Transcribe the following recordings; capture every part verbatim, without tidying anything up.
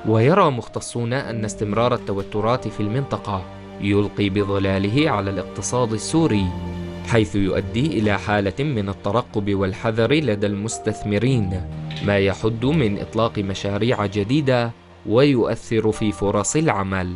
ويرى مختصون أن استمرار التوترات في المنطقة يلقي بظلاله على الاقتصاد السوري، حيث يؤدي إلى حالة من الترقب والحذر لدى المستثمرين، ما يحد من إطلاق مشاريع جديدة ويؤثر في فرص العمل.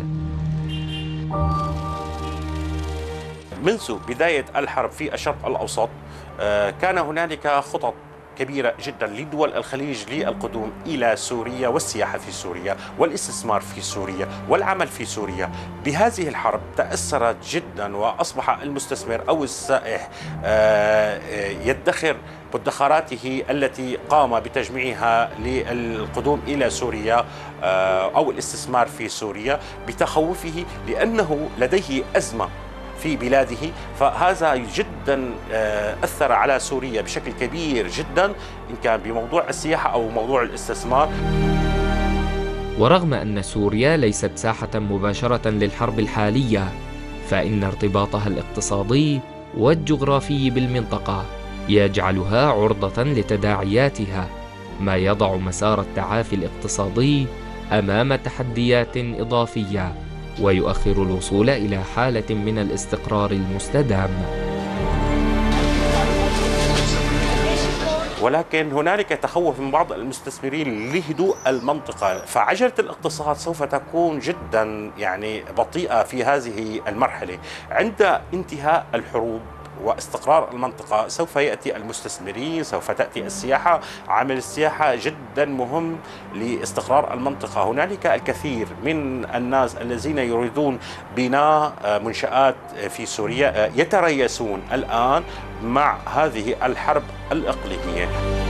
منذ بداية الحرب في الشرق الأوسط كان هنالك خطط كبيرة جدا لدول الخليج للقدوم إلى سوريا والسياحة في سوريا والاستثمار في سوريا والعمل في سوريا. بهذه الحرب تأثرت جدا، وأصبح المستثمر أو السائح يدخر مدخراته التي قام بتجميعها للقدوم إلى سوريا أو الاستثمار في سوريا بتخوفه لأنه لديه أزمة في بلاده، فهذا جدا أثر على سوريا بشكل كبير جدا إن كان بموضوع السياحة أو موضوع الاستثمار. ورغم أن سوريا ليست ساحة مباشرة للحرب الحالية، فإن ارتباطها الاقتصادي والجغرافي بالمنطقة يجعلها عرضة لتداعياتها، ما يضع مسار التعافي الاقتصادي أمام تحديات إضافية ويؤخر الوصول إلى حالة من الاستقرار المستدام. ولكن هنالك تخوف من بعض المستثمرين لهدوء المنطقة، فعجلة الاقتصاد سوف تكون جدا يعني بطيئة في هذه المرحلة. عند انتهاء الحروب واستقرار المنطقة سوف يأتي المستثمرين، سوف تأتي السياحة. عامل السياحة جدا مهم لاستقرار المنطقة. هنالك الكثير من الناس الذين يريدون بناء منشآت في سوريا يتريثون الآن مع هذه الحرب الإقليمية.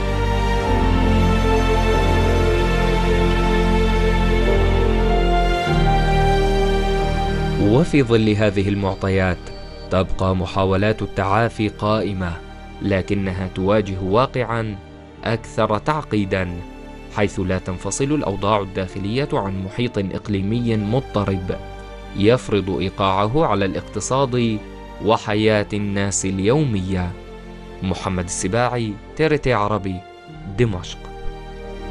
وفي ظل هذه المعطيات تبقى محاولات التعافي قائمة، لكنها تواجه واقعاً أكثر تعقيداً، حيث لا تنفصل الأوضاع الداخلية عن محيط إقليمي مضطرب يفرض إيقاعه على الاقتصاد وحياة الناس اليومية. محمد السباعي، تي آر تي عربي، دمشق.